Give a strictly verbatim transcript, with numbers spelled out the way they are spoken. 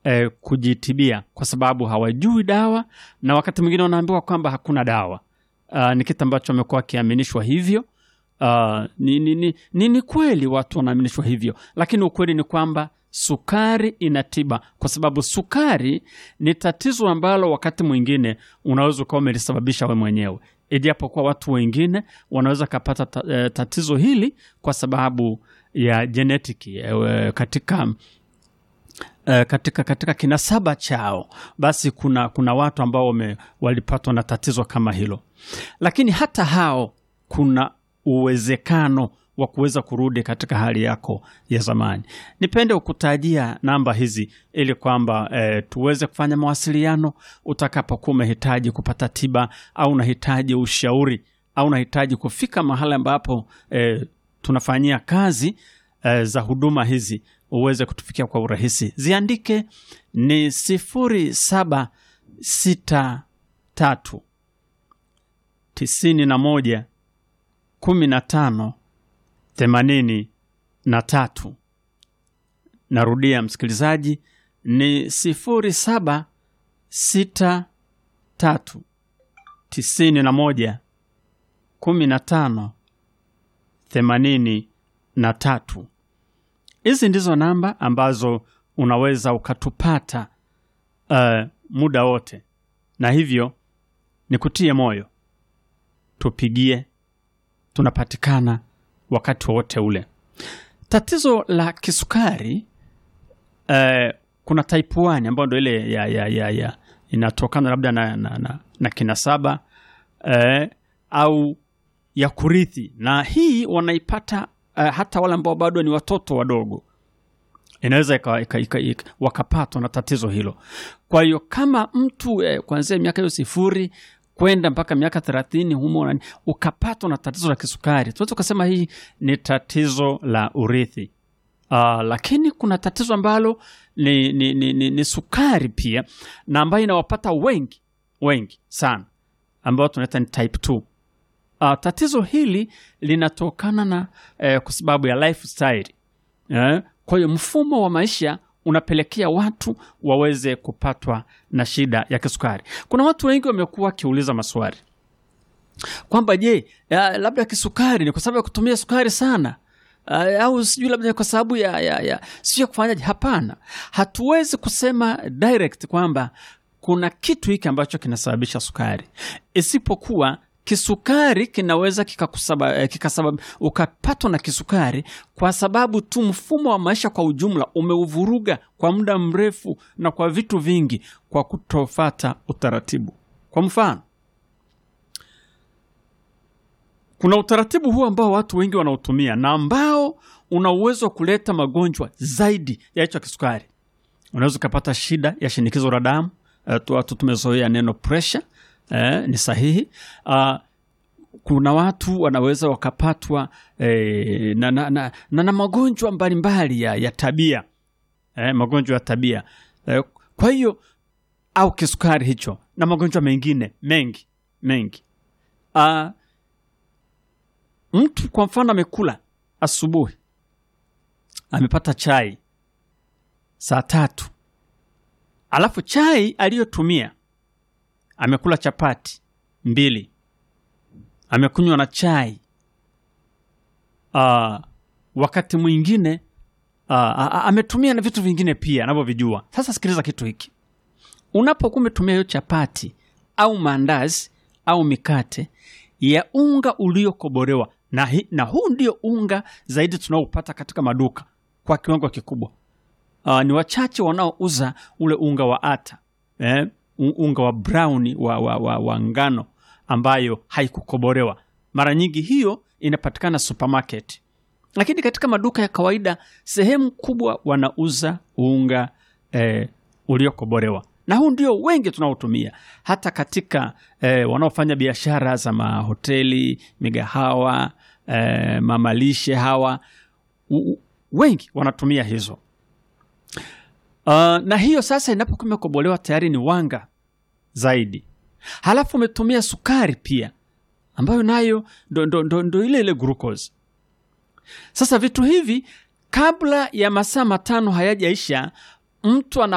eh, kujitibia kwa sababu hawajui dawa, na wakati mwingine wanaambiwa kwamba hakuna dawa. Uh, ni kitu ambacho wamekuwa kiaminishwa hivyo. Uh, ni, ni, ni, ni, ni kweli watu wanaaminishwa hivyo, lakini ukweli ni kwamba sukari inatiba, kwa sababu sukari ni tatizo ambalo wakati mwingine unaweza kuwa umelisababisha wewe mwenyewe, ijapokuwa watu wengine wanaweza kupata tatizo hili kwa sababu ya genetiki katika Uh, katika katika kinasaba chao. Basi kuna kuna watu ambao walipatwa na tatizo kama hilo, lakini hata hao kuna uwezekano wa kuweza kurudi katika hali yako ya zamani. Nipende kukutajia namba hizi ili kwamba eh, tuweze kufanya mawasiliano utakapokuwa umehitaji kupata tiba, au unahitaji ushauri, au unahitaji kufika mahali ambapo eh, tunafanyia kazi eh, za huduma hizi, uweze kutufikia kwa urahisi. Ziandike ni sifuri saba sita tatu tisini na moja kumi na tano themanini na tatu. Narudia msikilizaji, ni sifuri saba sita tatu tisini na moja kumi na tano themanini na tatu. Hizi ndizo namba ambazo unaweza ukatupata uh, muda wote, na hivyo nikutie moyo, tupigie, tunapatikana wakati wote ule. Tatizo la kisukari, uh, kuna type one ambayo ndio ile ya, ya, ya, ya inatokana labda na, na, na, na kinasaba uh, au ya kurithi, na hii wanaipata Uh, hata wale ambao bado ni watoto wadogo, inaweza wakapatwa na tatizo hilo. Kwa hiyo kama mtu eh, kuanzia miaka hiyo sifuri kwenda mpaka miaka thelathini humo ukapatwa na tatizo la kisukari, tunaweza kusema hii ni tatizo la urithi. Uh, lakini kuna tatizo ambalo ni, ni, ni, ni, ni sukari pia, na ambayo inawapata wengi wengi sana, ambao tunaita ni type two. Uh, tatizo hili linatokana na eh, kwa sababu ya lifestyle. Eh, kwa hiyo mfumo wa maisha unapelekea watu waweze kupatwa na shida ya kisukari. Kuna watu wengi wamekuwa kiuliza maswali kwamba je, labda kisukari ni kwa sababu ya kutumia sukari sana, uh, au sijui labda kwa sababu ya, ya, ya sio kufanyaje. Hapana, hatuwezi kusema direct kwamba kuna kitu hiki ambacho kinasababisha sukari, isipokuwa kisukari kinaweza kikakusababisha kikasabab, ukapatwa na kisukari kwa sababu tu mfumo wa maisha kwa ujumla umeuvuruga kwa muda mrefu na kwa vitu vingi, kwa kutofuata utaratibu. Kwa mfano, kuna utaratibu huu ambao watu wengi wanautumia na ambao una uwezo wa kuleta magonjwa zaidi ya hicho kisukari. Unaweza kupata shida ya shinikizo la damu, watu tumezoea neno pressure. Eh, ni sahihi. Uh, kuna watu wanaweza wakapatwa eh, na, na, na, na, na magonjwa mbalimbali ya, ya tabia, eh, magonjwa ya tabia. Eh, kwa hiyo au kisukari hicho na magonjwa mengine mengi mengi. Uh, mtu kwa mfano amekula asubuhi, amepata chai saa tatu, alafu chai aliyotumia, amekula chapati mbili, amekunywa na chai. Uh, wakati mwingine uh, ametumia na vitu vingine pia anavyovijua. Sasa sikiliza kitu hiki. Unapokuwa umetumia hiyo chapati au mandazi au mikate ya unga uliokobolewa, na, hi, na huu ndio unga zaidi tunaopata katika maduka kwa kiwango kikubwa. Uh, ni wachache wanaouza ule unga wa ata, eh? unga wa brown wa, wa, wa, wa ngano ambayo haikukobolewa. Mara nyingi hiyo inapatikana supermarket, lakini katika maduka ya kawaida sehemu kubwa wanauza unga eh, uliokobolewa, na huu ndio wengi tunaotumia. Hata katika eh, wanaofanya biashara za mahoteli, migahawa, eh, mamalishe hawa u, wengi wanatumia hizo. Uh, na hiyo sasa inapokuwa imekobolewa tayari ni wanga zaidi. Halafu umetumia sukari pia ambayo nayo ndo, ndo, ndo, ndo ile ile glucose. Sasa vitu hivi kabla ya masaa matano hayajaisha, mtu ana